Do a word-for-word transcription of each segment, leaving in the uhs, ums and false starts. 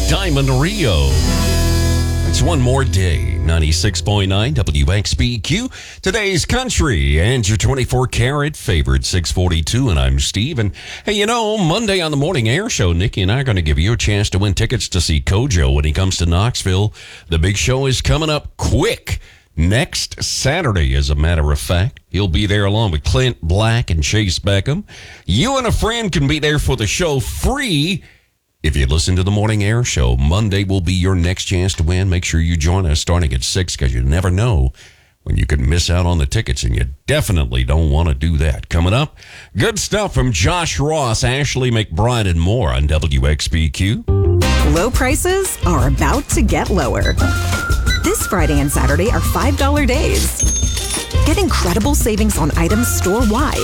Diamond Rio. It's one more day, ninety-six point nine W X B Q. Today's country and your twenty-four karat favorite six forty-two, and I'm Steve. And hey, you know, Monday on the Morning Air Show, Nikki and I are going to give you a chance to win tickets to see Kojo when he comes to Knoxville. The big show is coming up quick. Next Saturday, as a matter of fact. He'll be there along with Clint Black and Chase Beckham. You and a friend can be there for the show free if you listen to the Morning Air Show. Monday will be your next chance to win. Make sure you join us starting at six, because you never know when you could miss out on the tickets, and you definitely don't want to do that. Coming up, good stuff from Josh Ross, Ashley McBride, and more on W X B Q. Low prices are about to get lower. This Friday and Saturday are five dollar days. Get incredible savings on items store-wide.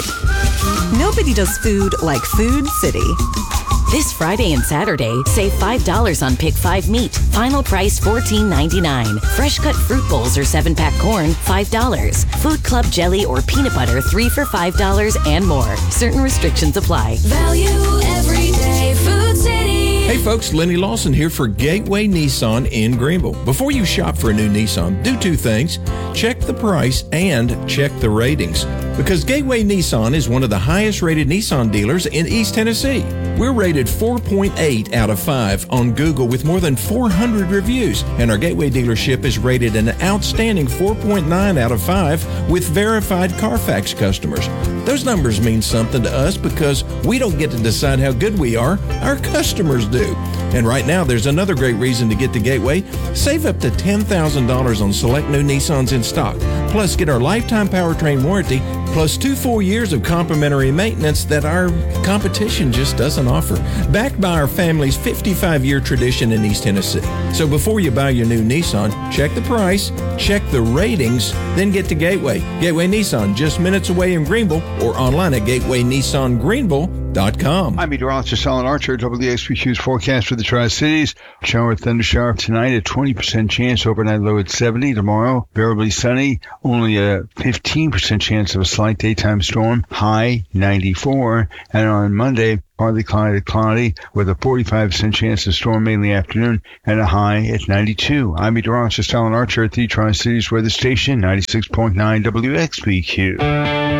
Nobody does food like Food City. This Friday and Saturday, save five dollars on Pick five meat. Final price fourteen ninety-nine. Fresh cut fruit bowls or seven pack corn, five dollars. Food Club jelly or peanut butter, three for five dollars and more. Certain restrictions apply. Value every day, Food City. Hey folks, Lenny Lawson here for Gateway Nissan in Greenville. Before you shop for a new Nissan, do two things. Check the price and check the ratings. Because Gateway Nissan is one of the highest rated Nissan dealers in East Tennessee. We're rated four point eight out of five on Google with more than four hundred reviews. And our Gateway dealership is rated an outstanding four point nine out of five with verified Carfax customers. Those numbers mean something to us because we don't get to decide how good we are. Our customers do. And right now, there's another great reason to get to Gateway. Save up to ten thousand dollars on select new Nissans in stock. Plus, get our lifetime powertrain warranty, plus two full years of complimentary maintenance that our competition just doesn't offer. Backed by our family's fifty-five year tradition in East Tennessee. So before you buy your new Nissan, check the price, check the ratings, then get to Gateway. Gateway Nissan, just minutes away in Greenville, or online at gateway nissan greenville dot com. I'm meteorologist Alan Archer, W X B Q's forecast for the Tri-Cities. Shower, thundershower tonight, a twenty percent chance, overnight low at seventy. Tomorrow, variably sunny, only a fifteen percent chance of a slight daytime storm, high ninety-four. And on Monday, partly cloudy, cloudy with a forty-five percent chance of storm mainly afternoon and a high at ninety-two. I'm meteorologist Alan Archer at the Tri-Cities Weather Station, ninety-six point nine W X B Q.